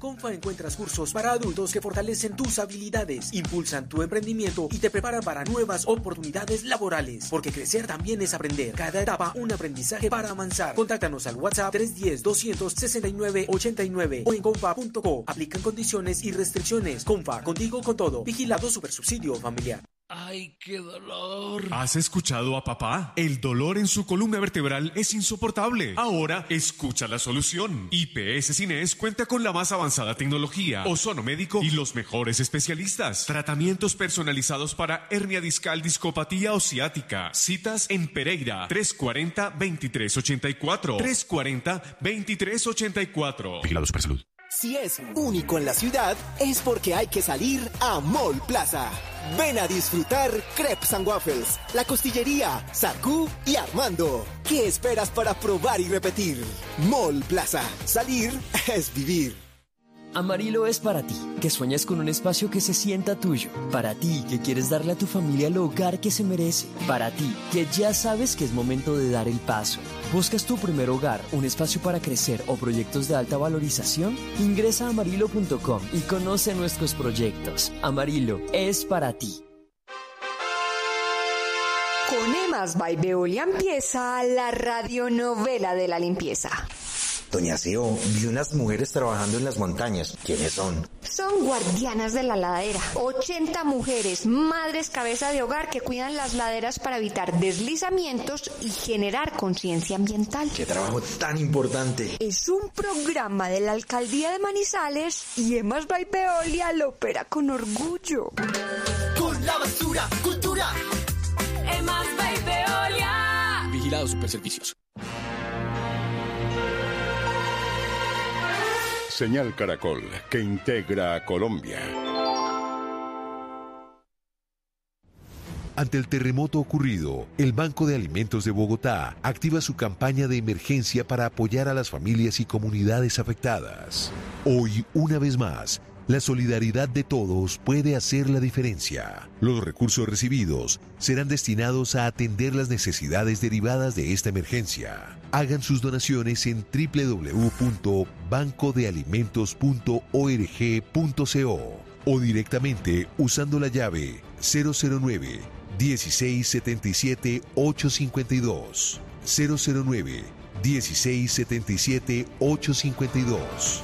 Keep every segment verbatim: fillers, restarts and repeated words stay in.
Confa encuentras cursos para adultos que fortalecen tus habilidades, impulsan tu emprendimiento y te preparan para nuevas oportunidades laborales. Porque crecer también es aprender. Cada etapa un aprendizaje para avanzar. Contáctanos al WhatsApp tres uno cero, dos seis nueve, ocho nueve o en confa punto co. Aplican condiciones y restricciones. Confa, contigo con todo. Vigilado Supersubsidio Familiar. ¡Ay, qué dolor! ¿Has escuchado a papá? El dolor en su columna vertebral es insoportable. Ahora, escucha la solución. I P S Cines cuenta con la más avanzada tecnología, ozono médico y los mejores especialistas. Tratamientos personalizados para hernia discal, discopatía o ciática. Citas en Pereira, tres cuatro cero, veintitrés ochenta y cuatro. tres cuatro cero, veintitrés ochenta y cuatro. Vigilado Supersalud. Si es único en la ciudad, es porque hay que salir a Mall Plaza. Ven a disfrutar Crepes and Waffles, La Costillería, Sacú y Armando. ¿Qué esperas para probar y repetir? Mall Plaza. Salir es vivir. Amarillo es para ti, que sueñas con un espacio que se sienta tuyo. Para ti, que quieres darle a tu familia el hogar que se merece. Para ti, que ya sabes que es momento de dar el paso. ¿Buscas tu primer hogar, un espacio para crecer o proyectos de alta valorización? Ingresa a amarillo punto com y conoce nuestros proyectos. Amarillo es para ti. Con Emas by Veolia empieza la radionovela de la limpieza. Doña Seo, vi unas mujeres trabajando en las montañas. ¿Quiénes son? Son guardianas de la ladera. ochenta mujeres, madres cabeza de hogar que cuidan las laderas para evitar deslizamientos y generar conciencia ambiental. ¡Qué trabajo tan importante! Es un programa de la Alcaldía de Manizales y Emas by Veolia lo opera con orgullo. Con la basura, cultura. Emas by Veolia. Vigilado Superservicios. Señal Caracol, que integra a Colombia. Ante el terremoto ocurrido, el Banco de Alimentos de Bogotá activa su campaña de emergencia para apoyar a las familias y comunidades afectadas. Hoy, una vez más, la solidaridad de todos puede hacer la diferencia. Los recursos recibidos serán destinados a atender las necesidades derivadas de esta emergencia. Hagan sus donaciones en doble u doble u doble u punto banco de alimentos punto org punto co o directamente usando la llave cero cero nueve, dieciséis setenta y siete, ochocientos cincuenta y dos. cero cero nueve, dieciséis setenta y siete, ochocientos cincuenta y dos.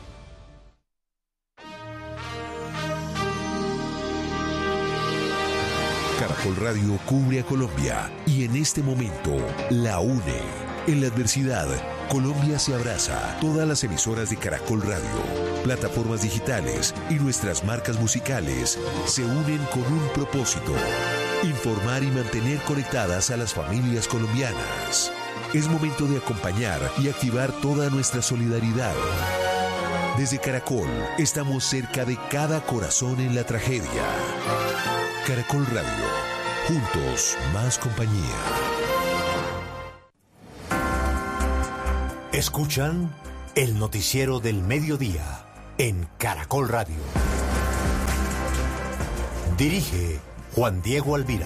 Caracol Radio cubre a Colombia y en este momento la une. En la adversidad, Colombia se abraza. Todas las emisoras de Caracol Radio, plataformas digitales y nuestras marcas musicales se unen con un propósito: informar y mantener conectadas a las familias colombianas. Es momento de acompañar y activar toda nuestra solidaridad. Desde Caracol, estamos cerca de cada corazón en la tragedia. Caracol Radio, juntos más compañía. Escuchan el noticiero del mediodía en Caracol Radio. Dirige Juan Diego Alvira.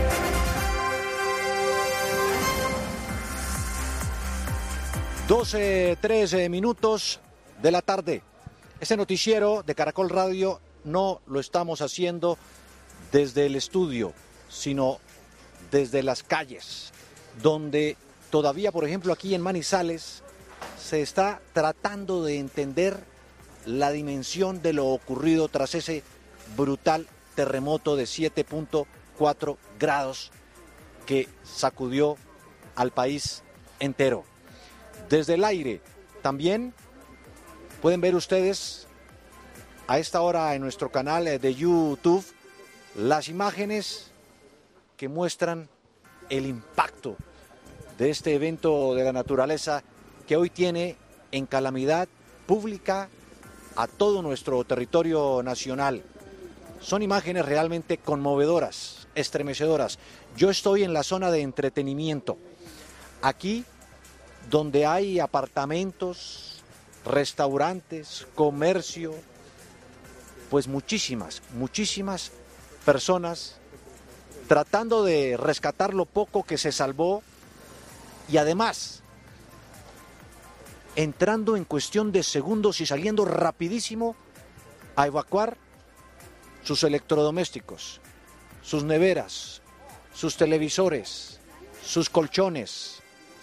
doce, trece minutos de la tarde. Este noticiero de Caracol Radio no lo estamos haciendo desde el estudio, sino desde las calles, donde todavía, por ejemplo, aquí en Manizales, se está tratando de entender la dimensión de lo ocurrido tras ese brutal terremoto de siete punto cuatro grados que sacudió al país entero. Desde el aire también pueden ver ustedes a esta hora en nuestro canal de YouTube las imágenes que muestran el impacto de este evento de la naturaleza que hoy tiene en calamidad pública a todo nuestro territorio nacional. Son imágenes realmente conmovedoras, estremecedoras. Yo estoy en la zona de entretenimiento, aquí donde hay apartamentos, restaurantes, comercio, pues muchísimas, muchísimas personas tratando de rescatar lo poco que se salvó y además entrando en cuestión de segundos y saliendo rapidísimo a evacuar sus electrodomésticos, sus neveras, sus televisores, sus colchones,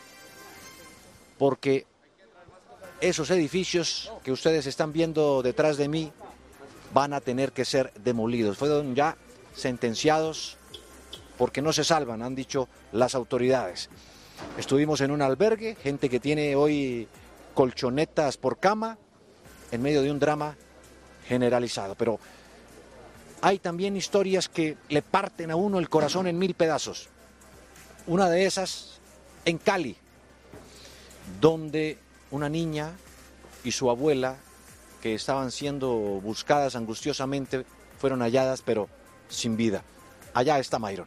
porque esos edificios que ustedes están viendo detrás de mí van a tener que ser demolidos. Fueron ya sentenciados porque no se salvan, han dicho las autoridades. Estuvimos en un albergue, gente que tiene hoy colchonetas por cama, en medio de un drama generalizado. Pero hay también historias que le parten a uno el corazón en mil pedazos. Una de esas en Cali, donde una niña y su abuela, que estaban siendo buscadas angustiosamente, fueron halladas pero sin vida. Allá está Mayron.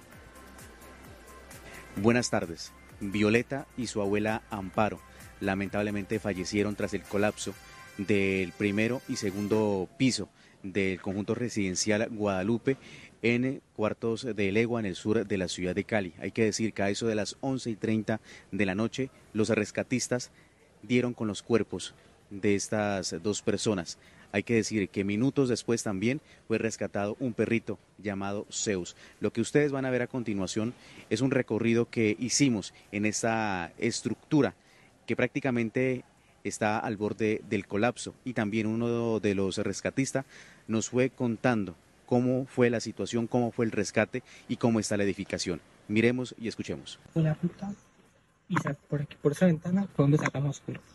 Buenas tardes. Violeta y su abuela Amparo lamentablemente fallecieron tras el colapso del primero y segundo piso del conjunto residencial Guadalupe en Cuartos de Legua, en el sur de la ciudad de Cali. Hay que decir que a eso de las once y treinta de la noche, los rescatistas dieron con los cuerpos de estas dos personas. Hay que decir que minutos después también fue rescatado un perrito llamado Zeus. Lo que ustedes van a ver a continuación es un recorrido que hicimos en esta estructura que prácticamente está al borde del colapso, y también uno de los rescatistas nos fue contando cómo fue la situación, cómo fue el rescate y cómo está la edificación. Miremos y escuchemos. Fue la puta y por aquí, por esa ventana fue donde sacamos los cuerpos.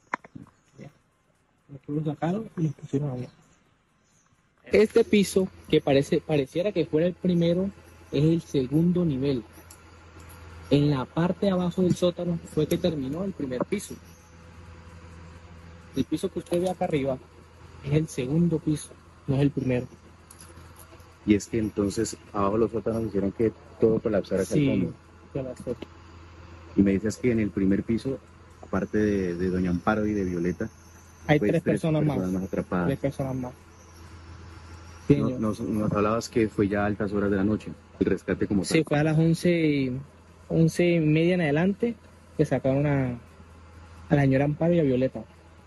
Los sacaron y los pusieron allá. Este piso, que parece, pareciera que fuera el primero, es el segundo nivel. En la parte de abajo del sótano fue que terminó el primer piso. El piso que usted ve acá arriba es el segundo piso, no es el primero. Y es que entonces abajo los sótanos hicieron que todo colapsara hacia sí, el fondo. Colapsó. Y me dices que en el primer piso, aparte de, de doña Amparo y de Violeta, hay pues, tres, tres personas, personas más, más atrapadas. Tres personas más. Sí, no, nos, nos hablabas que fue ya a altas horas de la noche, el rescate como tal. Sí, fue a las once, once y media en adelante que sacaron a, a la señora Amparo y a Violeta.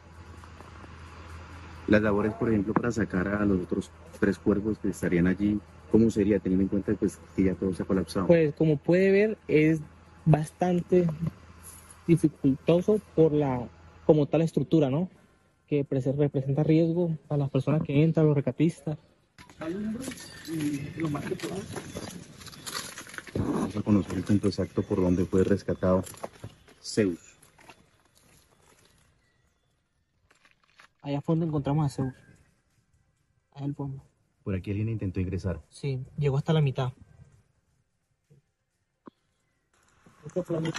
Las labores, por ejemplo, para sacar a los otros tres cuerpos que estarían allí, ¿cómo sería, teniendo en cuenta pues, que ya todo se ha colapsado? Pues como puede ver, es bastante dificultoso por la, como tal estructura, ¿no? Que representa riesgo a las personas que entran, los rescatistas. Vamos a conocer el punto exacto por donde fue rescatado Zeus. Allá al fondo encontramos a Zeus. Allá al fondo. Por aquí alguien intentó ingresar. Sí, llegó hasta la mitad. Esta fue la mitad.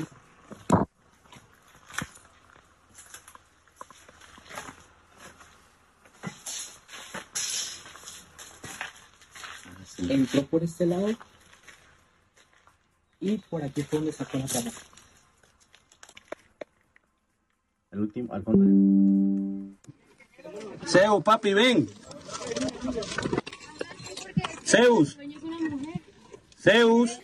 Entró por este lado y por aquí fue donde sacó la cama. El último, al fondo. Zeus, papi, ven. Zeus. Zeus.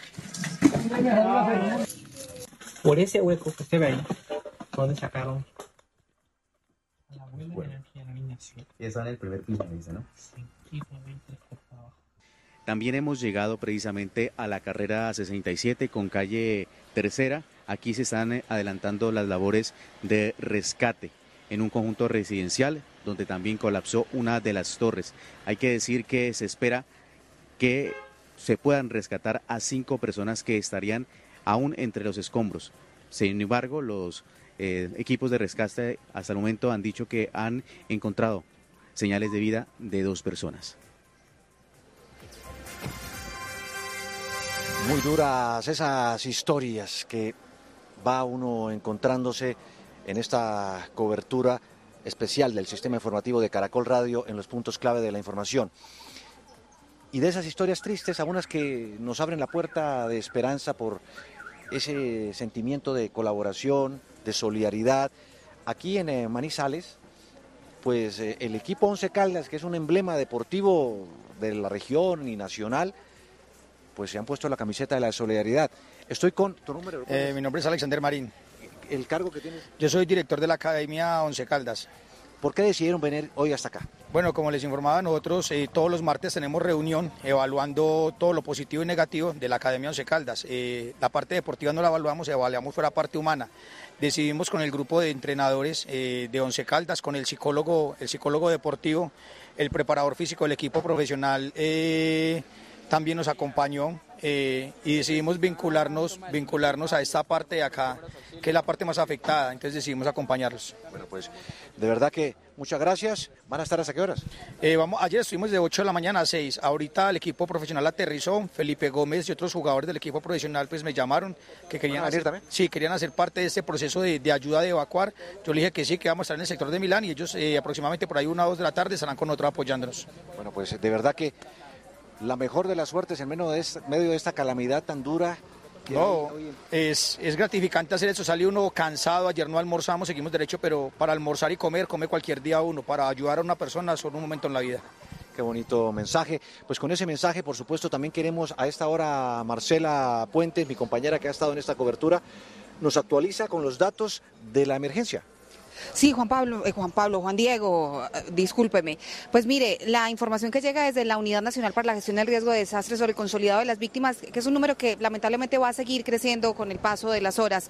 Por ese hueco que usted ve ahí, donde sacaron a la abuela bueno. y a la niña. Sí. Y está en el primer piso, me dice, ¿no? Sí, y por veinte por abajo. También hemos llegado precisamente a la carrera sesenta y siete con calle Tercera. Aquí se están adelantando las labores de rescate en un conjunto residencial donde también colapsó una de las torres. Hay que decir que se espera que se puedan rescatar a cinco personas que estarían aún entre los escombros. Sin embargo, los eh, equipos de rescate hasta el momento han dicho que han encontrado señales de vida de dos personas. Muy duras esas historias que va uno encontrándose en esta cobertura especial del sistema informativo de Caracol Radio en los puntos clave de la información. Y de esas historias tristes, algunas que nos abren la puerta de esperanza por ese sentimiento de colaboración, de solidaridad. Aquí en Manizales, pues el equipo Once Caldas, que es un emblema deportivo de la región y nacional, pues se han puesto la camiseta de la solidaridad. Estoy con tu número. Eh, mi nombre es Alexander Marín. el cargo que tienes? Yo soy director de la Academia Once Caldas. ¿Por qué decidieron venir hoy hasta acá? Bueno, como les informaba, nosotros eh, todos los martes tenemos reunión evaluando todo lo positivo y negativo de la Academia Once Caldas. Eh, la parte deportiva no la evaluamos, evaluamos fue la parte humana. Decidimos con el grupo de entrenadores eh, de Once Caldas, con el psicólogo, el psicólogo deportivo, el preparador físico del equipo profesional, eh, también nos acompañó. Eh, y decidimos vincularnos, vincularnos a esta parte de acá, que es la parte más afectada, entonces decidimos acompañarlos. Bueno, pues de verdad que muchas gracias. ¿Van a estar hasta qué horas? Eh, vamos, ayer estuvimos de ocho de la mañana a seis, ahorita el equipo profesional aterrizó, Felipe Gómez y otros jugadores del equipo profesional pues me llamaron, que querían ¿Van a venir hacer, también? Sí, querían hacer parte de este proceso de, de ayuda de evacuar. Yo le dije que sí, que vamos a estar en el sector de Milán y ellos eh, aproximadamente por ahí una o dos de la tarde estarán con nosotros apoyándonos. Bueno, pues de verdad que la mejor de las suertes en medio de esta, medio de esta calamidad tan dura. No, es, es gratificante hacer eso, sale uno cansado, ayer no almorzamos, seguimos derecho, pero para almorzar y comer, come cualquier día uno, para ayudar a una persona solo un momento en la vida. Qué bonito mensaje. Pues con ese mensaje, por supuesto, también queremos a esta hora Marcela Puentes, mi compañera que ha estado en esta cobertura, nos actualiza con los datos de la emergencia. Sí, Juan Pablo, eh, Juan Pablo, Juan Diego, eh, discúlpeme. Pues mire, la información que llega desde la Unidad Nacional para la Gestión del Riesgo de Desastres sobre el consolidado de las víctimas, que es un número que lamentablemente va a seguir creciendo con el paso de las horas.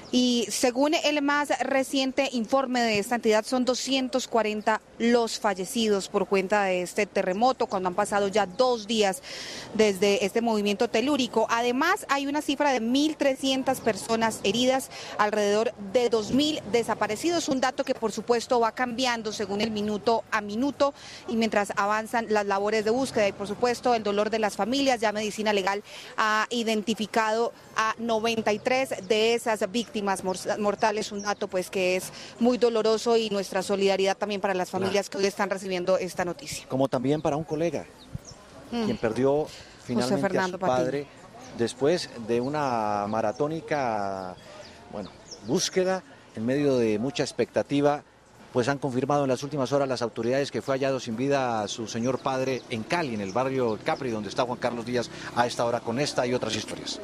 Y según el más reciente informe de esta entidad, son doscientos cuarenta los fallecidos por cuenta de este terremoto, cuando han pasado ya dos días desde este movimiento telúrico. Además, hay una cifra de mil trescientas personas heridas, alrededor de dos mil desaparecidos. Un dato que por supuesto va cambiando según el minuto a minuto y mientras avanzan las labores de búsqueda y por supuesto el dolor de las familias. Ya Medicina Legal ha identificado a noventa y tres de esas víctimas mortales, un dato pues que es muy doloroso y nuestra solidaridad también para las familias que hoy están recibiendo esta noticia. Como también para un colega, mm. quien perdió finalmente a su padre después de una maratónica, bueno, búsqueda en medio de mucha expectativa. Pues han confirmado en las últimas horas las autoridades que fue hallado sin vida a su señor padre en Cali, en el barrio Capri, donde está Juan Carlos Díaz a esta hora con esta y otras historias.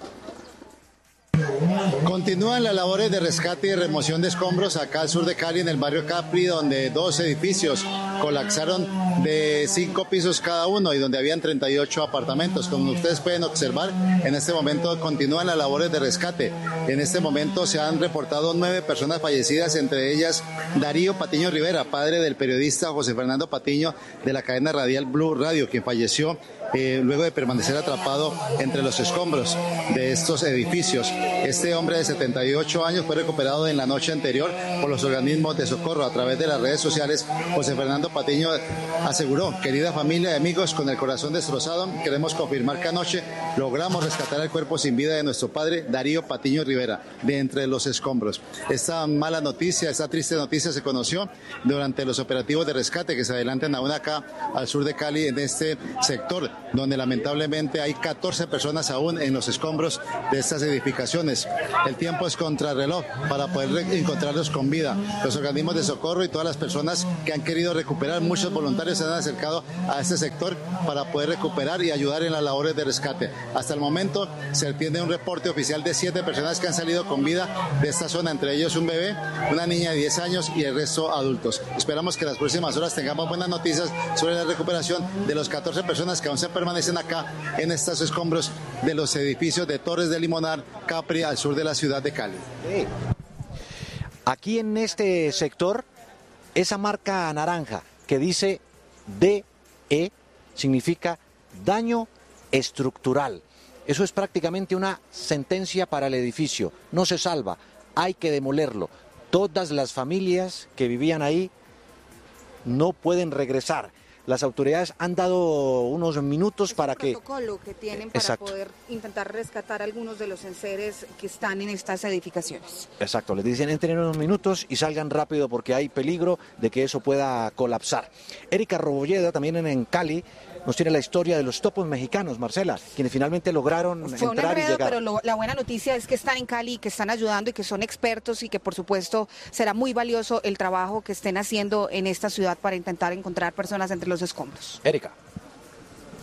Continúan las labores de rescate y remoción de escombros acá al sur de Cali, en el barrio Capri, donde dos edificios colapsaron de cinco pisos cada uno y donde habían treinta y ocho apartamentos. Como ustedes pueden observar, en este momento continúan las labores de rescate. En este momento se han reportado nueve personas fallecidas, entre ellas Darío Patiño Rivera, padre del periodista José Fernando Patiño de la cadena radial Blue Radio, quien falleció Eh, luego de permanecer atrapado entre los escombros de estos edificios. Este hombre de setenta y ocho años fue recuperado en la noche anterior por los organismos de socorro. A través de las redes sociales, José Fernando Patiño aseguró: querida familia y amigos, con el corazón destrozado, queremos confirmar que anoche logramos rescatar el cuerpo sin vida de nuestro padre Darío Patiño Rivera de entre los escombros. Esta mala noticia, esta triste noticia se conoció durante los operativos de rescate que se adelantan aún acá al sur de Cali, en este sector donde lamentablemente hay catorce personas aún en los escombros de estas edificaciones. El tiempo es contrarreloj para poder encontrarlos con vida. Los organismos de socorro y todas las personas que han querido recuperar, muchos voluntarios se han acercado a este sector para poder recuperar y ayudar en las labores de rescate. Hasta el momento se tiene un reporte oficial de siete personas que han salido con vida de esta zona, entre ellos un bebé, una niña de diez años y el resto adultos. Esperamos que en las próximas horas tengamos buenas noticias sobre la recuperación de los catorce personas que aún se permanecen acá en estos escombros de los edificios de Torres de Limonar, Capri, al sur de la ciudad de Cali. Sí. Aquí en este sector, esa marca naranja que dice D E significa daño estructural. Eso es prácticamente una sentencia para el edificio. No se salva, hay que demolerlo. Todas las familias que vivían ahí no pueden regresar. Las autoridades han dado unos minutos es para el que... protocolo que tienen para Exacto. poder intentar rescatar algunos de los enseres que están en estas edificaciones. Exacto, les dicen entren unos minutos y salgan rápido porque hay peligro de que eso pueda colapsar. Erika Robolleda, también en, en Cali, nos tiene la historia de los topos mexicanos, Marcela, quienes finalmente lograron Fue un entrar enredo, y llegar. pero lo, la buena noticia es que están en Cali, que están ayudando y que son expertos y que por supuesto será muy valioso el trabajo que estén haciendo en esta ciudad para intentar encontrar personas entre los escombros. Erika.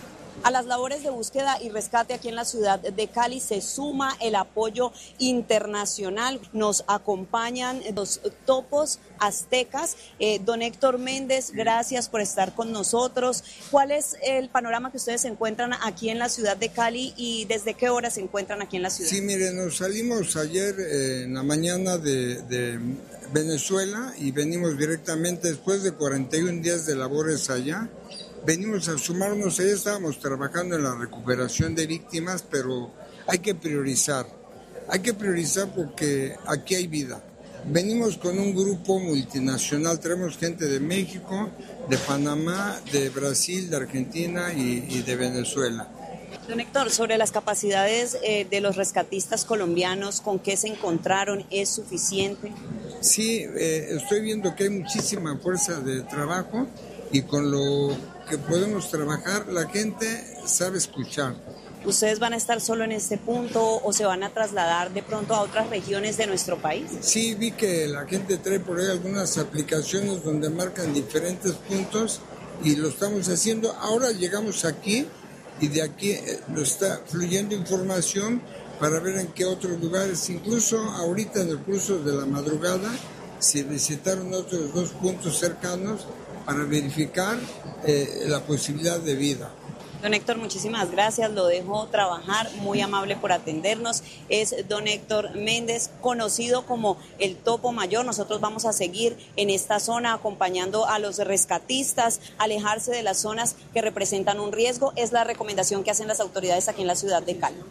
A las labores de búsqueda y rescate aquí en la ciudad de Cali se suma el apoyo internacional. Nos acompañan los topos aztecas. Eh, don Héctor Méndez, gracias por estar con nosotros. ¿Cuál es el panorama que ustedes encuentran aquí en la ciudad de Cali y desde qué hora se encuentran aquí en la ciudad? Sí, miren, nos salimos ayer eh, en la mañana de, de Venezuela y venimos directamente después de cuarenta y un días de labores allá. Venimos a sumarnos, ya estábamos trabajando en la recuperación de víctimas, pero hay que priorizar, hay que priorizar porque aquí hay vida. Venimos con un grupo multinacional, traemos gente de México, de Panamá, de Brasil, de Argentina y, y de Venezuela. Don Héctor, sobre las capacidades eh, de los rescatistas colombianos, ¿con qué se encontraron? ¿Es suficiente? Sí, eh, estoy viendo que hay muchísima fuerza de trabajo y con lo que podemos trabajar, la gente sabe escuchar. ¿Ustedes van a estar solo en este punto o se van a trasladar de pronto a otras regiones de nuestro país? Sí, vi que la gente trae por ahí algunas aplicaciones donde marcan diferentes puntos y lo estamos haciendo. Ahora llegamos aquí y de aquí nos está fluyendo información para ver en qué otros lugares, incluso ahorita en el curso de la madrugada, se visitaron otros dos puntos cercanos para verificar eh, la posibilidad de vida. Don Héctor, muchísimas gracias, lo dejo trabajar, muy amable por atendernos. Es don Héctor Méndez, conocido como el Topo Mayor. Nosotros vamos a seguir en esta zona acompañando a los rescatistas, alejarse de las zonas que representan un riesgo. Es la recomendación que hacen las autoridades aquí en la ciudad de Cali.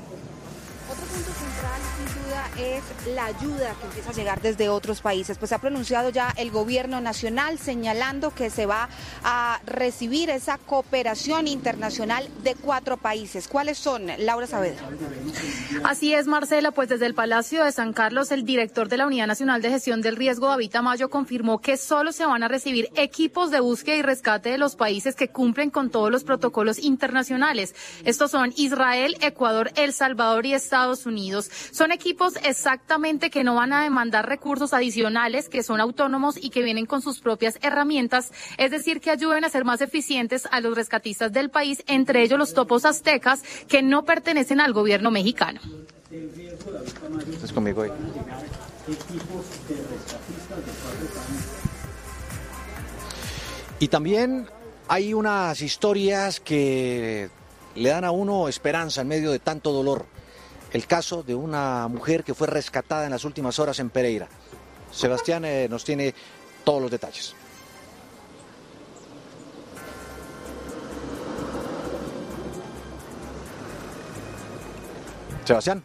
Otro punto central, sin duda, es la ayuda que empieza a llegar desde otros países. Pues ha pronunciado ya el gobierno nacional señalando que se va a recibir esa cooperación internacional de cuatro países. ¿Cuáles son? Laura Saavedra. Así es, Marcela, pues desde el Palacio de San Carlos, el director de la Unidad Nacional de Gestión del Riesgo, David Tamayo, confirmó que solo se van a recibir equipos de búsqueda y rescate de los países que cumplen con todos los protocolos internacionales. Estos son Israel, Ecuador, El Salvador y Estados Unidos. Son equipos exactamente que no van a demandar recursos adicionales, que son autónomos y que vienen con sus propias herramientas, es decir, que ayuden a ser más eficientes a los rescatistas del país, entre ellos los topos aztecas, que no pertenecen al gobierno mexicano. Estás conmigo hoy. Y también hay unas historias que le dan a uno esperanza en medio de tanto dolor. El caso de una mujer que fue rescatada en las últimas horas en Pereira. Sebastián eh, nos tiene todos los detalles. Sebastián.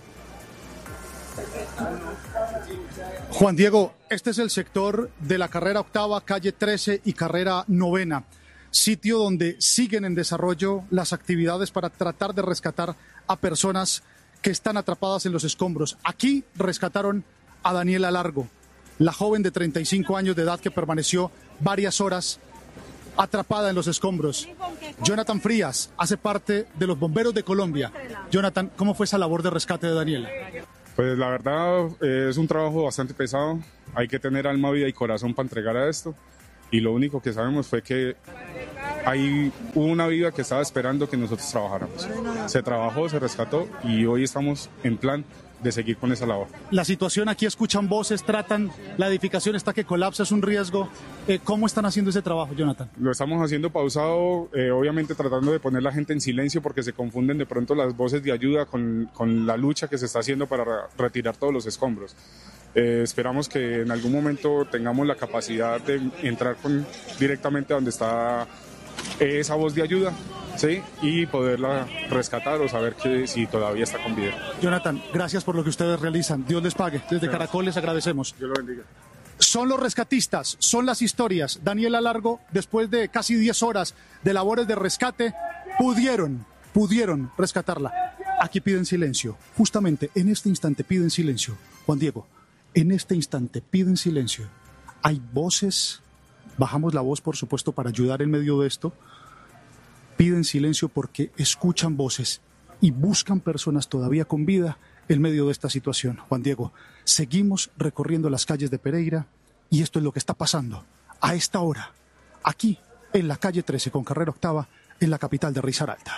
Juan Diego, este es el sector de la carrera octava, calle trece y carrera novena, sitio donde siguen en desarrollo las actividades para tratar de rescatar a personas que están atrapadas en los escombros. Aquí rescataron a Daniela Largo, la joven de treinta y cinco años de edad que permaneció varias horas atrapada en los escombros. Jonathan Frías hace parte de los Bomberos de Colombia. Jonathan, ¿cómo fue esa labor de rescate de Daniela? Pues la verdad eh, es un trabajo bastante pesado. Hay que tener alma, vida y corazón para entregar a esto. Y lo único que sabemos fue que hay una vida que estaba esperando que nosotros trabajáramos. Se trabajó, se rescató y hoy estamos en plan de seguir con esa labor. La situación aquí, escuchan voces, tratan, la edificación está que colapsa, es un riesgo. Eh, ¿Cómo están haciendo ese trabajo, Jonathan? Lo estamos haciendo pausado, eh, obviamente tratando de poner la gente en silencio porque se confunden de pronto las voces de ayuda con, con la lucha que se está haciendo para re retirar todos los escombros. Eh, esperamos que en algún momento tengamos la capacidad de entrar con, directamente a donde está eh, esa voz de ayuda, ¿sí? Y poderla rescatar o saber que si todavía está con vida. Jonathan, gracias por lo que ustedes realizan. Dios les pague. Desde Caracol les agradecemos. Dios lo bendiga. Son los rescatistas, son las historias. Daniela Largo, después de casi diez horas de labores de rescate, pudieron, pudieron rescatarla. Aquí piden silencio. Justamente en este instante piden silencio. Juan Diego, en este instante piden silencio. Hay voces, bajamos la voz por supuesto para ayudar en medio de esto. Piden silencio porque escuchan voces y buscan personas todavía con vida en medio de esta situación. Juan Diego, seguimos recorriendo las calles de Pereira y esto es lo que está pasando a esta hora, aquí en la calle trece con carrera octava, en la capital de Risaralda.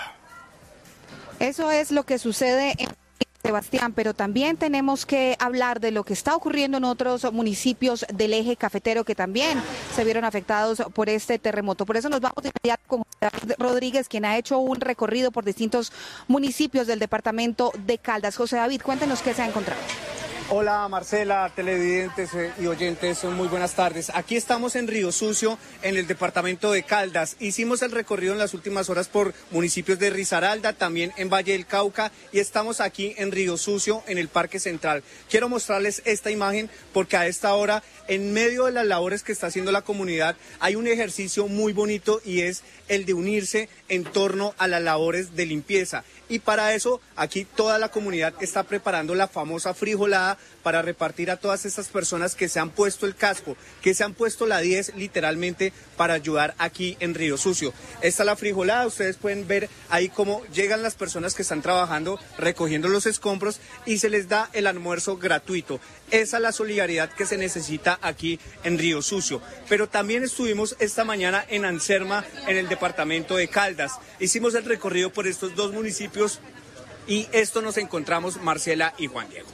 Eso es lo que sucede en Sebastián, pero también tenemos que hablar de lo que está ocurriendo en otros municipios del eje cafetero que también se vieron afectados por este terremoto. Por eso nos vamos de inmediato con José Rodríguez, quien ha hecho un recorrido por distintos municipios del departamento de Caldas. José David, cuéntenos qué se ha encontrado. Hola Marcela, televidentes y oyentes, muy buenas tardes. Aquí estamos en Río Sucio, en el departamento de Caldas. Hicimos el recorrido en las últimas horas por municipios de Risaralda, también en Valle del Cauca, y estamos aquí en Río Sucio, en el Parque Central. Quiero mostrarles esta imagen porque a esta hora, en medio de las labores que está haciendo la comunidad, hay un ejercicio muy bonito y es el de unirse en torno a las labores de limpieza. Y para eso, aquí toda la comunidad está preparando la famosa frijolada para repartir a todas estas personas que se han puesto el casco, que se han puesto la diez literalmente para ayudar aquí en Río Sucio. Esta es la frijolada, ustedes pueden ver ahí cómo llegan las personas que están trabajando, recogiendo los escombros y se les da el almuerzo gratuito. Esa es la solidaridad que se necesita aquí en Río Sucio. Pero también estuvimos esta mañana en Anserma, en el departamento de Caldas. Hicimos el recorrido por estos dos municipios y esto nos encontramos Marcela y Juan Diego.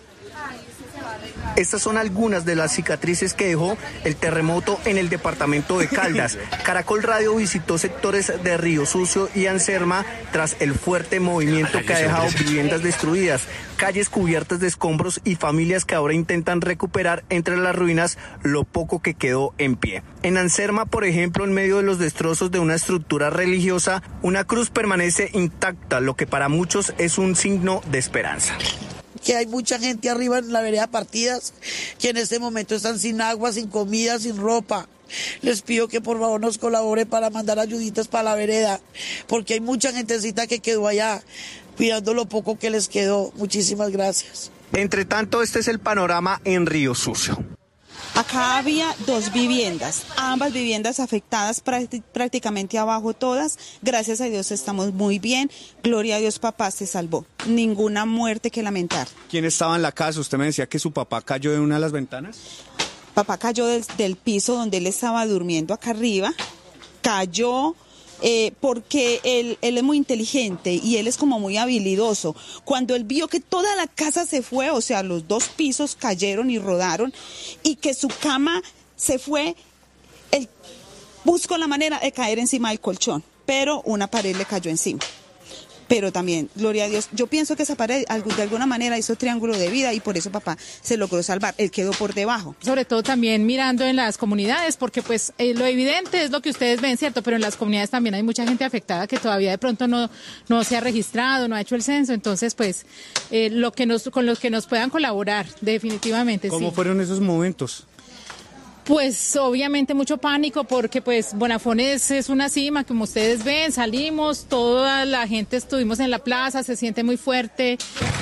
Estas son algunas de las cicatrices que dejó el terremoto en el departamento de Caldas. Caracol Radio visitó sectores de Río Sucio y Anserma tras el fuerte movimiento que ha dejado viviendas destruidas, calles cubiertas de escombros y familias que ahora intentan recuperar entre las ruinas lo poco que quedó en pie. En Anserma, por ejemplo, en medio de los destrozos de una estructura religiosa, una cruz permanece intacta, lo que para muchos es un signo de esperanza. Que hay mucha gente arriba en la vereda Partidas que en este momento están sin agua, sin comida, sin ropa. Les pido que por favor nos colabore para mandar ayuditas para la vereda, porque hay mucha gentecita que quedó allá cuidando lo poco que les quedó. Muchísimas gracias. Entre tanto, este es el panorama en Río Sucio. Acá había dos viviendas, ambas viviendas afectadas prácticamente abajo todas. Gracias a Dios estamos muy bien. Gloria a Dios, papá se salvó. Ninguna muerte que lamentar. ¿Quién estaba en la casa? Usted me decía que su papá cayó de una de las ventanas. Papá cayó del, del piso donde él estaba durmiendo acá arriba. Cayó... Eh, porque él, él es muy inteligente y él es como muy habilidoso. Cuando él vio que toda la casa se fue, o sea, los dos pisos cayeron y rodaron y que su cama se fue, él buscó la manera de caer encima del colchón, pero una pared le cayó encima. Pero también, gloria a Dios, yo pienso que esa pared de alguna manera hizo triángulo de vida y por eso papá se logró salvar, él quedó por debajo. Sobre todo también mirando en las comunidades, porque pues eh, lo evidente es lo que ustedes ven, ¿cierto? Pero en las comunidades también hay mucha gente afectada que todavía de pronto no, no se ha registrado, no ha hecho el censo, entonces pues eh, lo que nos, con los que nos puedan colaborar, definitivamente. ¿Cómo sí. fueron esos momentos? Pues obviamente mucho pánico porque pues Bonafones es una cima, como ustedes ven, salimos, toda la gente estuvimos en la plaza, se siente muy fuerte.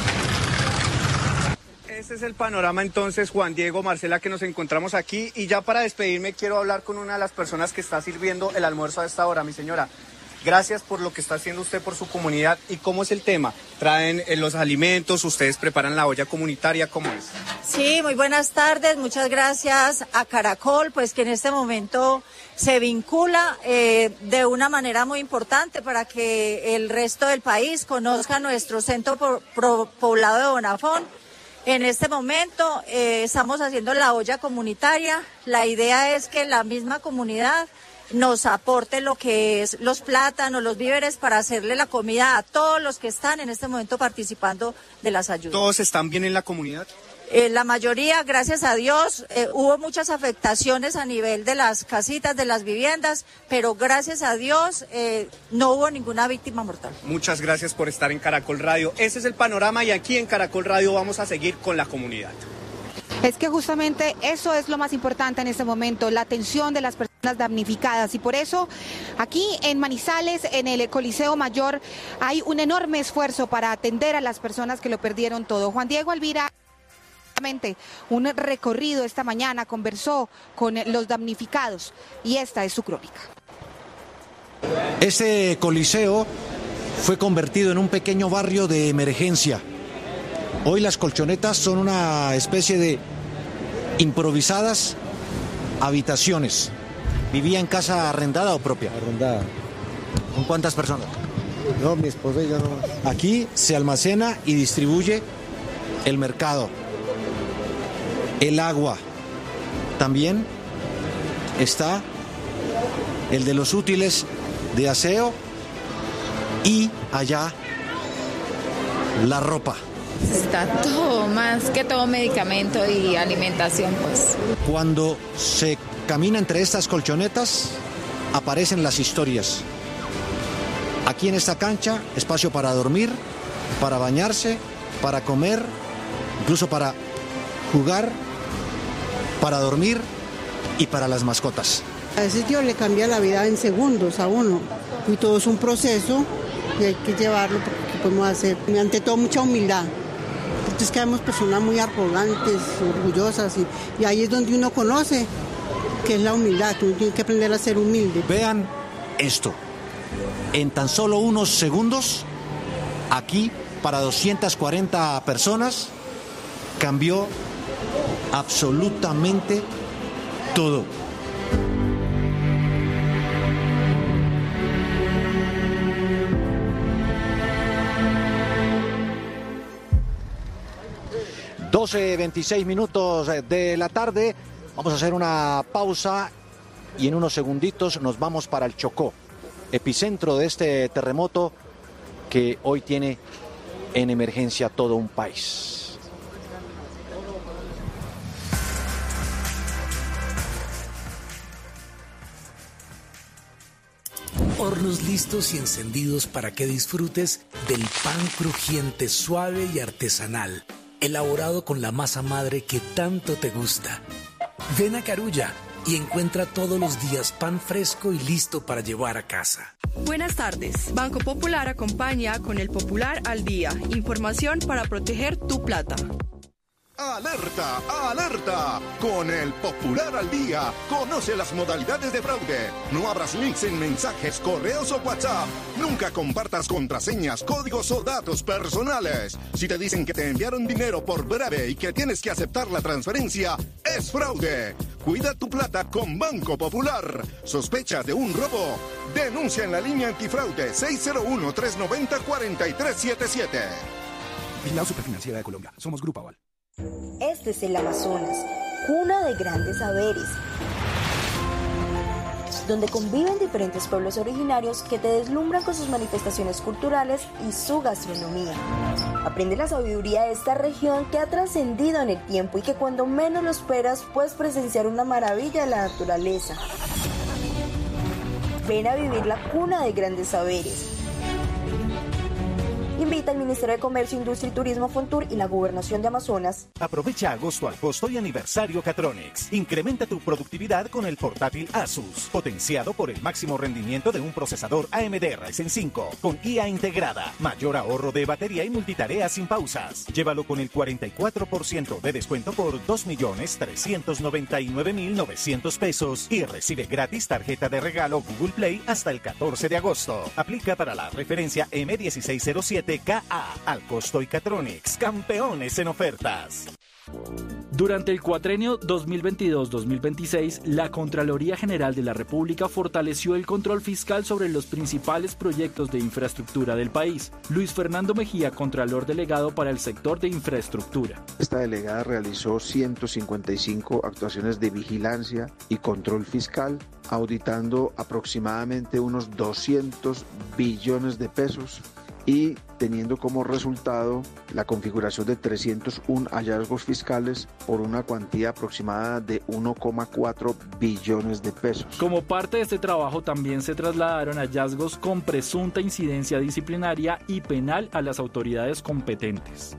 Ese es el panorama entonces, Juan Diego, Marcela, que nos encontramos aquí y ya para despedirme quiero hablar con una de las personas que está sirviendo el almuerzo a esta hora, mi señora. Gracias por lo que está haciendo usted por su comunidad. ¿Y cómo es el tema? ¿Traen eh, los alimentos? ¿Ustedes preparan la olla comunitaria? ¿Cómo es? Sí, muy buenas tardes. Muchas gracias a Caracol, pues que en este momento se vincula eh, de una manera muy importante para que el resto del país conozca nuestro centro por, por, poblado de Bonafón. En este momento eh, estamos haciendo la olla comunitaria. La idea es que la misma comunidad nos aporte lo que es los plátanos, los víveres para hacerle la comida a todos los que están en este momento participando de las ayudas. ¿Todos están bien en la comunidad? Eh, la mayoría, gracias a Dios, eh, hubo muchas afectaciones a nivel de las casitas, de las viviendas, pero gracias a Dios eh, no hubo ninguna víctima mortal. Muchas gracias por estar en Caracol Radio. Ese es el panorama y aquí en Caracol Radio vamos a seguir con la comunidad. Es que justamente eso es lo más importante en este momento, la atención de las personas damnificadas y por eso aquí en Manizales, en el Coliseo Mayor, hay un enorme esfuerzo para atender a las personas que lo perdieron todo. Juan Diego Alvira, un recorrido esta mañana, conversó con los damnificados y esta es su crónica. Este coliseo fue convertido en un pequeño barrio de emergencia. Hoy las colchonetas son una especie de improvisadas habitaciones. ¿Vivía en casa arrendada o propia? Arrendada. ¿Con cuántas personas? No, mi esposa y yo no. Aquí se almacena y distribuye el mercado, el agua. También está el de los útiles de aseo y allá la ropa. Está todo, más que todo medicamento y alimentación, pues. Cuando se camina entre estas colchonetas, aparecen las historias. Aquí en esta cancha, espacio para dormir, para bañarse, para comer, incluso para jugar, para dormir y para las mascotas. A veces Dios le cambia la vida en segundos a uno y todo es un proceso y hay que llevarlo porque ¿qué podemos hacer? Ante todo mucha humildad, porque es que vemos personas muy arrogantes, orgullosas y, y ahí es donde uno conoce que es la humildad, que uno tiene que aprender a ser humilde. Vean esto, en tan solo unos segundos, aquí para doscientas cuarenta personas cambió absolutamente todo. doce veintiséis minutos de la tarde. Vamos a hacer una pausa y en unos segunditos nos vamos para el Chocó, epicentro de este terremoto que hoy tiene en emergencia todo un país. Hornos listos y encendidos para que disfrutes del pan crujiente, suave y artesanal, elaborado con la masa madre que tanto te gusta. Ven a Carulla y encuentra todos los días pan fresco y listo para llevar a casa. Buenas tardes. Banco Popular acompaña con el Popular al Día. Información para proteger tu plata. ¡Alerta! ¡Alerta! Con el Popular al Día, conoce las modalidades de fraude. No abras links en mensajes, correos o WhatsApp. Nunca compartas contraseñas, códigos o datos personales. Si te dicen que te enviaron dinero por breve y que tienes que aceptar la transferencia, es fraude. Cuida tu plata con Banco Popular. ¿Sospechas de un robo? Denuncia en la línea antifraude seis cero uno, tres nueve cero, cuatro tres siete siete. Vigilado Superfinanciera de Colombia. Somos Grupo Aval. Este es el Amazonas, cuna de grandes saberes, donde conviven diferentes pueblos originarios que te deslumbran con sus manifestaciones culturales y su gastronomía. Aprende la sabiduría de esta región que ha trascendido en el tiempo y que cuando menos lo esperas puedes presenciar una maravilla de la naturaleza. Ven a vivir la cuna de grandes saberes. Invita al Ministerio de Comercio, Industria y Turismo, Fontur y la Gobernación de Amazonas. Aprovecha agosto al costo y aniversario Catronics. Incrementa tu productividad con el portátil Asus, potenciado por el máximo rendimiento de un procesador A M D Ryzen cinco, con I A integrada, mayor ahorro de batería y multitarea sin pausas. Llévalo con el cuarenta y cuatro por ciento de descuento por dos millones trescientos noventa y nueve mil novecientos pesos y recibe gratis tarjeta de regalo Google Play hasta el catorce de agosto. Aplica para la referencia M dieciséis cero siete K A al costo y Catronics, campeones en ofertas. Durante el cuatrenio dos mil veintidós dos mil veintiséis, la Contraloría General de la República fortaleció el control fiscal sobre los principales proyectos de infraestructura del país. Luis Fernando Mejía, Contralor Delegado para el sector de infraestructura. Esta delegada realizó ciento cincuenta y cinco actuaciones de vigilancia y control fiscal, auditando aproximadamente unos doscientos billones de pesos y teniendo como resultado la configuración de trescientos uno hallazgos fiscales por una cuantía aproximada de uno coma cuatro billones de pesos. Como parte de este trabajo también se trasladaron hallazgos con presunta incidencia disciplinaria y penal a las autoridades competentes.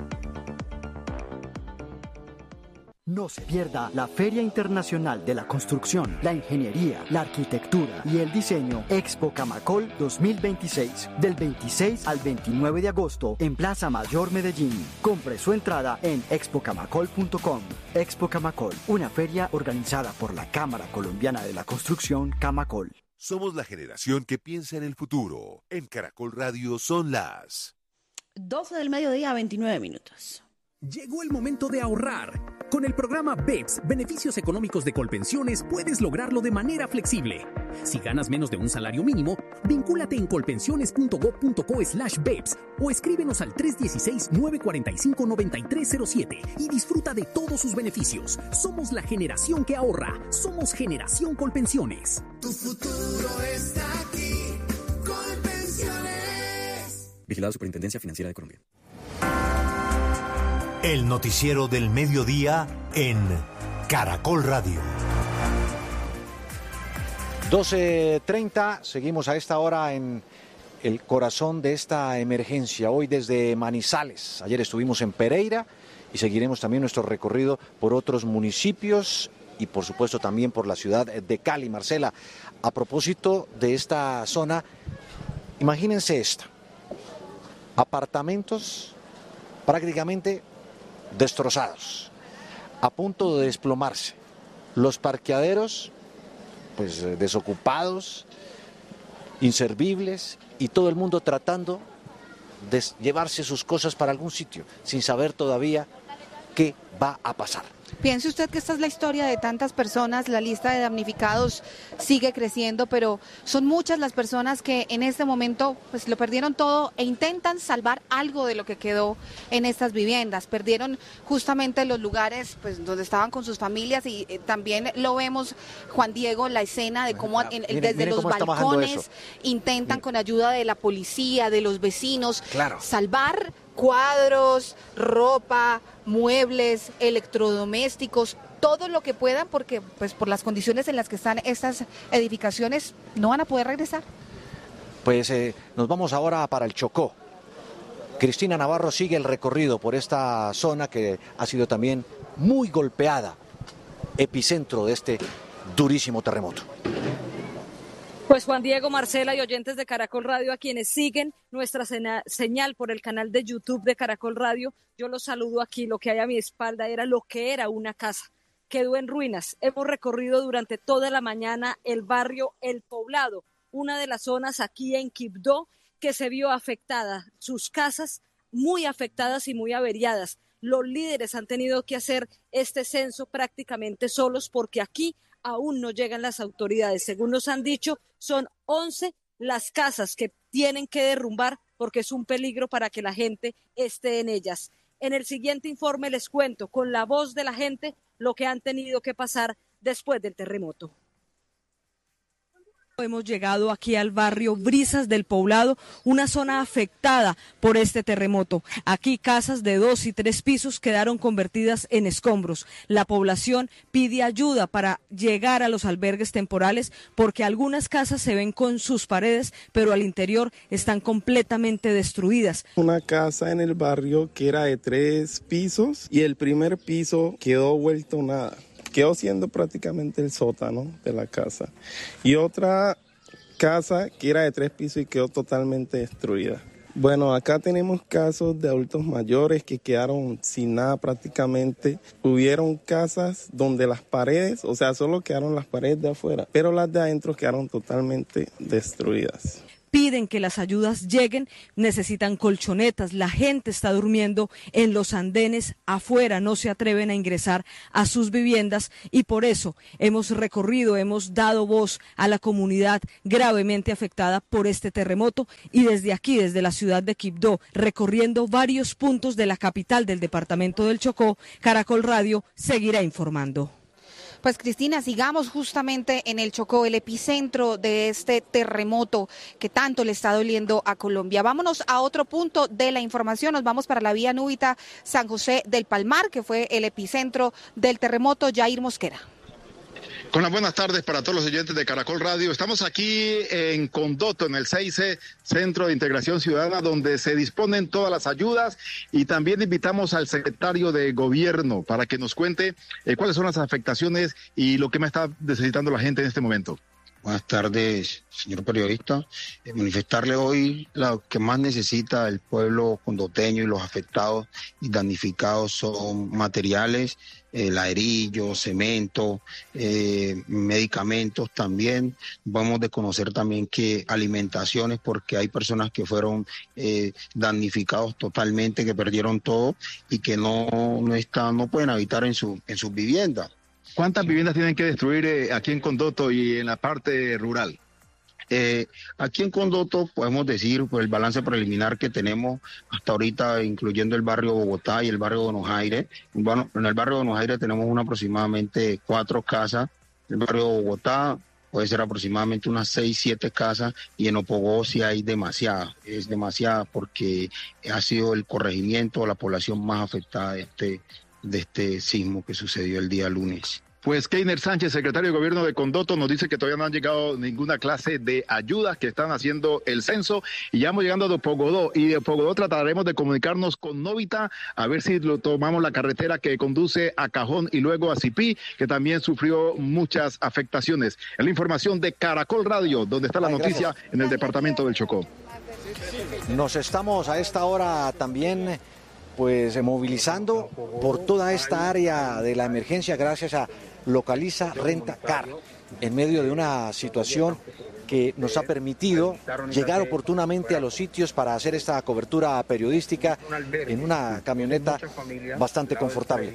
No se pierda la Feria Internacional de la Construcción, la Ingeniería, la Arquitectura y el Diseño Expo Camacol dos mil veintiséis, del veintiséis al veintinueve de agosto en Plaza Mayor Medellín. Compre su entrada en expo camacol punto com. Expo Camacol, una feria organizada por la Cámara Colombiana de la Construcción, Camacol. Somos la generación que piensa en el futuro. En Caracol Radio son las doce del mediodía, veintinueve minutos. Llegó el momento de ahorrar. Con el programa B E P S, Beneficios Económicos de Colpensiones, puedes lograrlo de manera flexible. Si ganas menos de un salario mínimo, vincúlate en colpensiones.gov.co slash B E P S o escríbenos al tres uno seis, nueve cuatro cinco, nueve tres cero siete y disfruta de todos sus beneficios. Somos la generación que ahorra. Somos Generación Colpensiones. Tu futuro está aquí. Colpensiones. Vigilado Superintendencia Financiera de Colombia. El noticiero del mediodía en Caracol Radio. doce treinta, seguimos a esta hora en el corazón de esta emergencia, hoy desde Manizales. Ayer estuvimos en Pereira y seguiremos también nuestro recorrido por otros municipios y por supuesto también por la ciudad de Cali. Marcela, a propósito de esta zona, imagínense esta, apartamentos prácticamente destrozados, a punto de desplomarse, los parqueaderos pues desocupados, inservibles y todo el mundo tratando de llevarse sus cosas para algún sitio sin saber todavía qué va a pasar. Piense usted que esta es la historia de tantas personas, la lista de damnificados sigue creciendo, pero son muchas las personas que en este momento pues lo perdieron todo e intentan salvar algo de lo que quedó en estas viviendas. Perdieron justamente los lugares pues donde estaban con sus familias y eh, también lo vemos, Juan Diego, la escena de cómo en, miren, desde miren los balcones intentan con ayuda de la policía, de los vecinos, claro, salvar cuadros, ropa, muebles, electrodomésticos, todo lo que puedan, porque pues por las condiciones en las que están estas edificaciones no van a poder regresar. Pues eh, nos vamos ahora para el Chocó. Cristina Navarro sigue el recorrido por esta zona que ha sido también muy golpeada, epicentro de este durísimo terremoto. Pues Juan Diego, Marcela y oyentes de Caracol Radio, a quienes siguen nuestra señal por el canal de YouTube de Caracol Radio, yo los saludo aquí. Lo que hay a mi espalda era lo que era una casa. Quedó en ruinas. Hemos recorrido durante toda la mañana el barrio El Poblado, una de las zonas aquí en Quibdó que se vio afectada. Sus casas muy afectadas y muy averiadas. Los líderes han tenido que hacer este censo prácticamente solos porque aquí aún no llegan las autoridades. Según nos han dicho, son once las casas que tienen que derrumbar porque es un peligro para que la gente esté en ellas. En el siguiente informe les cuento con la voz de la gente lo que han tenido que pasar después del terremoto. Hemos llegado aquí al barrio Brisas del Poblado, una zona afectada por este terremoto. Aquí casas de dos y tres pisos quedaron convertidas en escombros. La población pide ayuda para llegar a los albergues temporales porque algunas casas se ven con sus paredes, pero al interior están completamente destruidas. Una casa en el barrio que era de tres pisos y el primer piso quedó vuelto nada. Quedó siendo prácticamente el sótano de la casa. Y otra casa que era de tres pisos y quedó totalmente destruida. Bueno, acá tenemos casos de adultos mayores que quedaron sin nada prácticamente. Hubieron casas donde las paredes, o sea, solo quedaron las paredes de afuera, pero las de adentro quedaron totalmente destruidas. Piden que las ayudas lleguen, necesitan colchonetas, la gente está durmiendo en los andenes afuera, no se atreven a ingresar a sus viviendas y por eso hemos recorrido, hemos dado voz a la comunidad gravemente afectada por este terremoto y desde aquí, desde la ciudad de Quibdó, recorriendo varios puntos de la capital del departamento del Chocó, Caracol Radio seguirá informando. Pues Cristina, sigamos justamente en el Chocó, el epicentro de este terremoto que tanto le está doliendo a Colombia. Vámonos a otro punto de la información, nos vamos para la vía Núbita San José del Palmar, que fue el epicentro del terremoto. Jair Mosquera. Con las buenas tardes para todos los oyentes de Caracol Radio. Estamos aquí en Condoto, en el C I C, Centro de Integración Ciudadana, donde se disponen todas las ayudas y también invitamos al secretario de Gobierno para que nos cuente eh, cuáles son las afectaciones y lo que más está necesitando la gente en este momento. Buenas tardes, señor periodista. Eh, manifestarle hoy lo que más necesita el pueblo condoteño y los afectados y damnificados son materiales, eh, ladrillos, cemento, eh, medicamentos también. Vamos a conocer también que alimentaciones, porque hay personas que fueron eh, damnificados totalmente, que perdieron todo y que no, no, están, no pueden habitar en, su, en sus viviendas. ¿Cuántas viviendas tienen que destruir eh, aquí en Condoto y en la parte rural? Eh, aquí en Condoto podemos decir, pues el balance preliminar que tenemos hasta ahorita, incluyendo el barrio Bogotá y el barrio Buenos Aires. Bueno, en el barrio Buenos Aires tenemos una aproximadamente cuatro casas. El barrio Bogotá puede ser aproximadamente unas seis, siete casas, y en Opogó sí hay demasiada, es demasiada porque ha sido el corregimiento, la población más afectada de este de este sismo que sucedió el día lunes. Pues Keiner Sánchez, secretario de Gobierno de Condoto, nos dice que todavía no han llegado ninguna clase de ayudas, que están haciendo el censo, y ya vamos llegando a Opogodó, y de Opogodó trataremos de comunicarnos con Novita, a ver si lo tomamos la carretera que conduce a Cajón y luego a Cipí, que también sufrió muchas afectaciones. Es la información de Caracol Radio, donde está la Ay, noticia gracias. en el departamento del Chocó. Nos estamos a esta hora también pues movilizando por toda esta área de la emergencia gracias a Localiza Renta Car, en medio de una situación que nos ha permitido llegar oportunamente a los sitios para hacer esta cobertura periodística en una camioneta bastante confortable.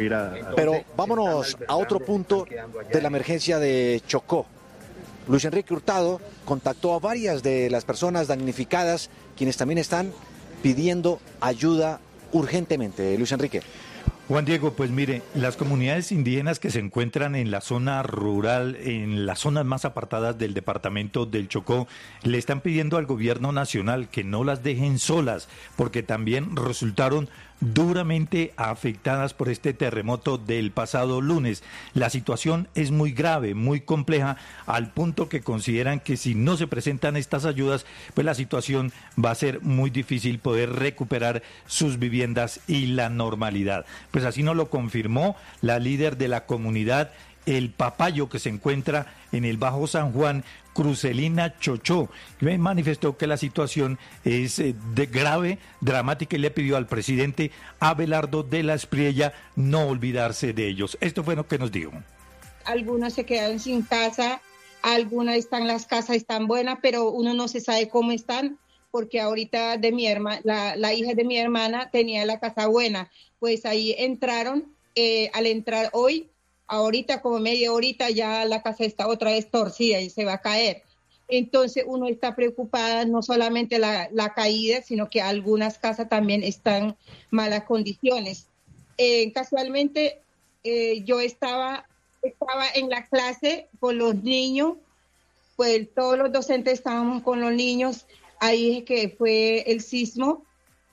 Pero vámonos a otro punto de la emergencia de Chocó. Luis Enrique Hurtado contactó a varias de las personas damnificadas, quienes también están pidiendo ayuda urgentemente. Luis Enrique. Juan Diego, pues mire, las comunidades indígenas que se encuentran en la zona rural, en las zonas más apartadas del departamento del Chocó, le están pidiendo al gobierno nacional que no las dejen solas, porque también resultaron duramente afectadas por este terremoto del pasado lunes. La situación es muy grave, muy compleja, al punto que consideran que si no se presentan estas ayudas, pues la situación va a ser muy difícil poder recuperar sus viviendas y la normalidad. Pues así nos lo confirmó la líder de la comunidad El Papayo, que se encuentra en el Bajo San Juan, Crucelina Chochó, que manifestó que la situación es eh, de grave, dramática, y le pidió al presidente Abelardo de la Espriella no olvidarse de ellos. Esto fue lo que nos dijo. Algunos se quedaron sin casa, algunas están, las casas están buenas, pero uno no se sabe cómo están, porque ahorita de mi hermana, la, la hija de mi hermana tenía la casa buena, pues ahí entraron, eh, al entrar hoy, ahorita como media horita ya la casa está otra vez torcida y se va a caer. Entonces uno está preocupada, no solamente la, la caída, sino que algunas casas también están en malas condiciones. Eh, casualmente eh, yo estaba, estaba en la clase con los niños, pues todos los docentes estábamos con los niños, ahí es que fue el sismo.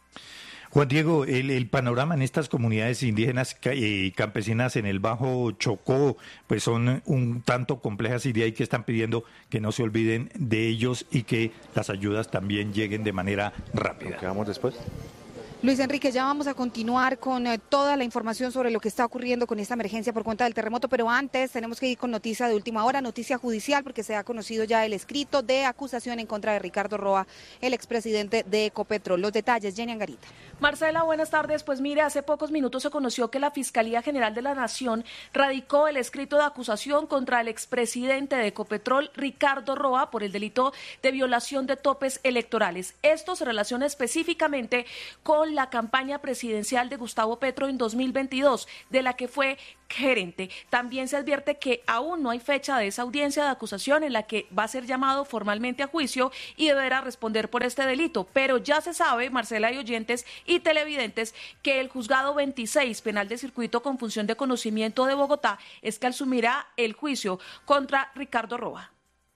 Juan Diego, el, el panorama en estas comunidades indígenas y campesinas en el Bajo Chocó, pues son un tanto complejas, y de ahí que están pidiendo que no se olviden de ellos y que las ayudas también lleguen de manera rápida. ¿Qué vamos después? Luis Enrique, ya vamos a continuar con eh, toda la información sobre lo que está ocurriendo con esta emergencia por cuenta del terremoto, pero antes tenemos que ir con noticia de última hora, noticia judicial, porque se ha conocido ya el escrito de acusación en contra de Ricardo Roa, el expresidente de Ecopetrol. Los detalles, Jenny Angarita. Marcela, buenas tardes. Pues mire, hace pocos minutos se conoció que la Fiscalía General de la Nación radicó el escrito de acusación contra el expresidente de Ecopetrol, Ricardo Roa, por el delito de violación de topes electorales. Esto se relaciona específicamente con la campaña presidencial de Gustavo Petro en dos mil veintidós, de la que fue gerente. También se advierte que aún no hay fecha de esa audiencia de acusación en la que va a ser llamado formalmente a juicio y deberá responder por este delito. Pero ya se sabe, Marcela y oyentes y televidentes, que el juzgado veintiséis penal de circuito con función de conocimiento de Bogotá es que asumirá el juicio contra Ricardo Roa.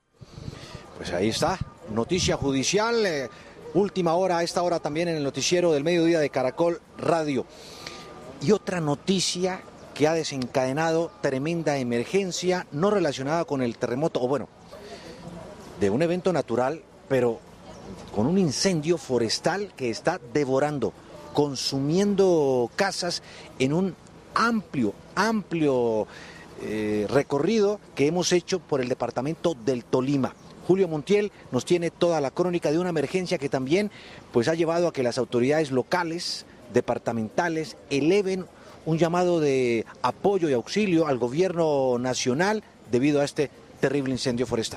Pues ahí está, noticia judicial. Eh... Última hora, a esta hora también en el noticiero del mediodía de Caracol Radio. Y otra noticia que ha desencadenado tremenda emergencia, no relacionada con el terremoto, o bueno, de un evento natural, pero con un incendio forestal que está devorando, consumiendo casas en un amplio, amplio eh, recorrido que hemos hecho por el departamento del Tolima. Julio Montiel nos tiene toda la crónica de una emergencia que también pues, ha llevado a que las autoridades locales, departamentales, eleven un llamado de apoyo y auxilio al gobierno nacional debido a este terrible incendio forestal.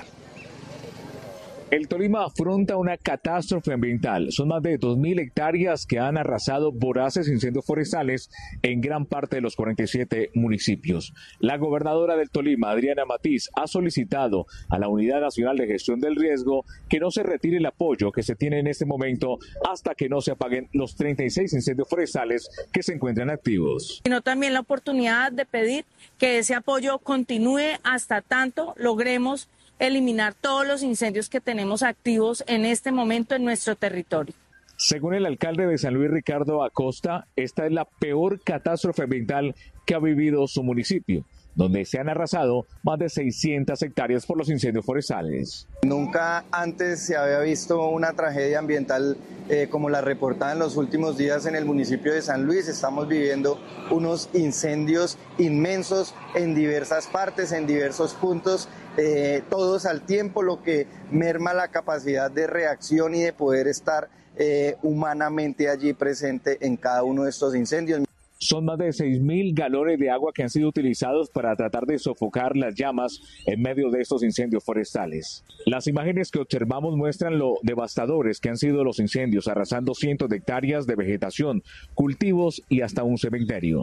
El Tolima afronta una catástrofe ambiental. Son más de dos mil hectáreas que han arrasado voraces incendios forestales en gran parte de los cuarenta y siete municipios. La gobernadora del Tolima, Adriana Matiz, ha solicitado a la Unidad Nacional de Gestión del Riesgo que no se retire el apoyo que se tiene en este momento hasta que no se apaguen los treinta y seis incendios forestales que se encuentran activos. Sino también la oportunidad de pedir que ese apoyo continúe hasta tanto logremos eliminar todos los incendios que tenemos activos en este momento en nuestro territorio. Según el alcalde de San Luis, Ricardo Acosta, esta es la peor catástrofe ambiental que ha vivido su municipio, donde se han arrasado más de seiscientas hectáreas por los incendios forestales. Nunca antes se había visto una tragedia ambiental eh, como la reportada en los últimos días en el municipio de San Luis. Estamos viviendo unos incendios inmensos en diversas partes, en diversos puntos, eh, todos al tiempo, lo que merma la capacidad de reacción y de poder estar eh, humanamente allí presente en cada uno de estos incendios. Son más de seis mil galones de agua que han sido utilizados para tratar de sofocar las llamas en medio de estos incendios forestales. Las imágenes que observamos muestran lo devastadores que han sido los incendios, arrasando cientos de hectáreas de vegetación, cultivos y hasta un cementerio.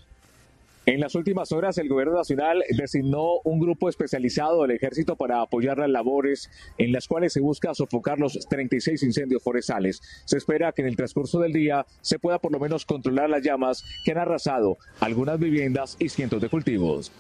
En las últimas horas, el gobierno nacional designó un grupo especializado del ejército para apoyar las labores en las cuales se busca sofocar los treinta y seis incendios forestales. Se espera que en el transcurso del día se pueda por lo menos controlar las llamas que han arrasado algunas viviendas y cientos de cultivos.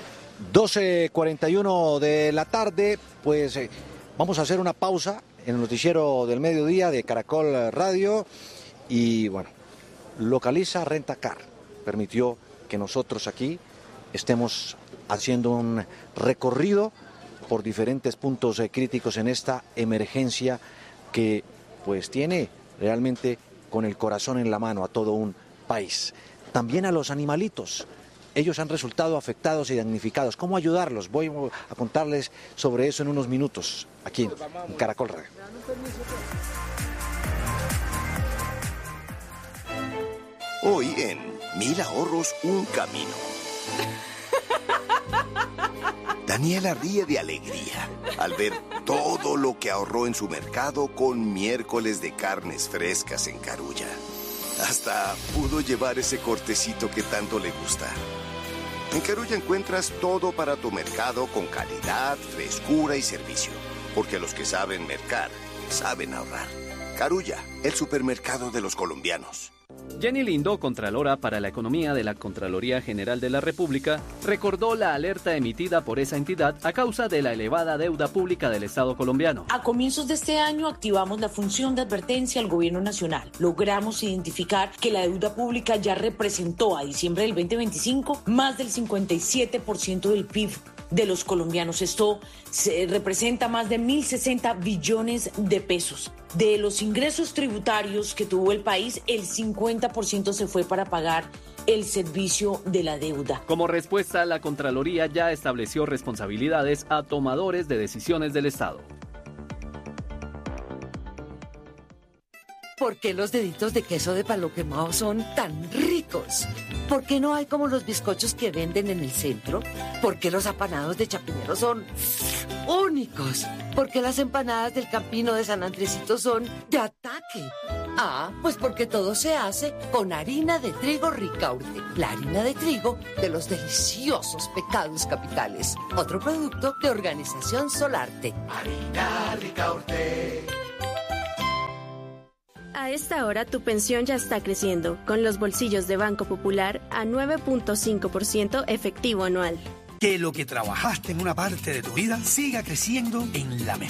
doce cuarenta y uno de la tarde, pues eh, vamos a hacer una pausa en el noticiero del mediodía de Caracol Radio y bueno, Localiza Rentacar permitió que nosotros aquí estemos haciendo un recorrido por diferentes puntos eh, críticos en esta emergencia que pues tiene realmente con el corazón en la mano a todo un país. También a los animalitos. Ellos han resultado afectados y damnificados. ¿Cómo ayudarlos? Voy a contarles sobre eso en unos minutos aquí en Caracol Radio. Hoy en Mil Ahorros, un camino. Daniela ríe de alegría al ver todo lo que ahorró en su mercado con miércoles de carnes frescas en Carulla. Hasta pudo llevar ese cortecito que tanto le gusta. En Carulla encuentras todo para tu mercado con calidad, frescura y servicio. Porque los que saben mercar, saben ahorrar. Carulla, el supermercado de los colombianos. Jenny Lindo, Contralora para la Economía de la Contraloría General de la República, recordó la alerta emitida por esa entidad a causa de la elevada deuda pública del Estado colombiano. A comienzos de este año activamos la función de advertencia al gobierno nacional. Logramos identificar que la deuda pública ya representó a diciembre del veinte veinticinco más del cincuenta y siete por ciento del P I B de los colombianos. Esto se representa más de mil sesenta billones de pesos. De los ingresos tributarios que tuvo el país, el cincuenta por ciento se fue para pagar el servicio de la deuda. Como respuesta, la Contraloría ya estableció responsabilidades a tomadores de decisiones del Estado. ¿Por qué los deditos de queso de palo quemado son tan ricos? ¿Por qué no hay como los bizcochos que venden en el centro? ¿Por qué los apanados de Chapinero son únicos? ¿Por qué las empanadas del Campino de San Andresito son de ataque? Ah, pues porque todo se hace con harina de trigo Ricaurte, la harina de trigo de los deliciosos pecados capitales. Otro producto de Organización Solarte. Harina Ricaurte. A esta hora tu pensión ya está creciendo, con los bolsillos de Banco Popular a nueve punto cinco por ciento efectivo anual. Que lo que trabajaste en una parte de tu vida siga creciendo en la mejor